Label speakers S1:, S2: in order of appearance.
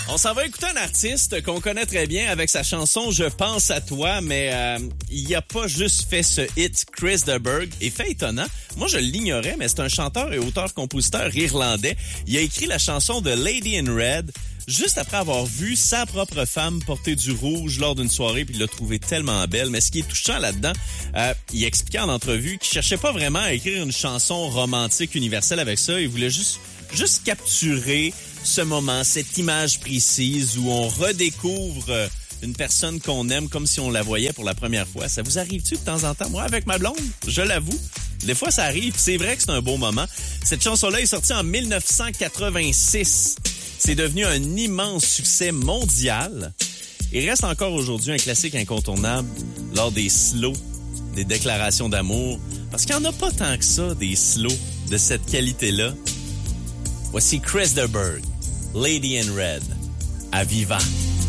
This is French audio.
S1: On s'en va écouter un artiste qu'on connaît très bien avec sa chanson « Je pense à toi », mais il a pas juste fait ce hit, Chris de Burgh. Et fait étonnant, moi je l'ignorais, mais c'est un chanteur et auteur-compositeur irlandais. Il a écrit la chanson de Lady in Red juste après avoir vu sa propre femme porter du rouge lors d'une soirée, puis il l'a trouvée tellement belle. Mais ce qui est touchant là-dedans, il expliquait en entrevue qu'il cherchait pas vraiment à écrire une chanson romantique universelle avec ça. Il voulait juste capturer ce moment, cette image précise où on redécouvre une personne qu'on aime comme si on la voyait pour la première fois. Ça vous arrive-tu de temps en temps? Moi, avec ma blonde, je l'avoue, des fois ça arrive. C'est vrai que c'est un beau moment. Cette chanson-là est sortie en 1986. C'est devenu un immense succès mondial et reste encore aujourd'hui un classique incontournable lors des slows, des déclarations d'amour. Parce qu'il n'y en a pas tant que ça, des slows de cette qualité-là. Voici Chris de Burgh, Lady in Red, à Viva.